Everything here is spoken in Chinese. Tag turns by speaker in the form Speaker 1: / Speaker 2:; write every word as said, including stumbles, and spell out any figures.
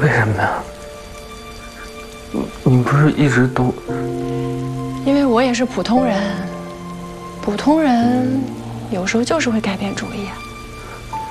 Speaker 1: 为什么呀？你你不是一直都……
Speaker 2: 因为我也是普通人，普通人有时候就是会改变主意啊。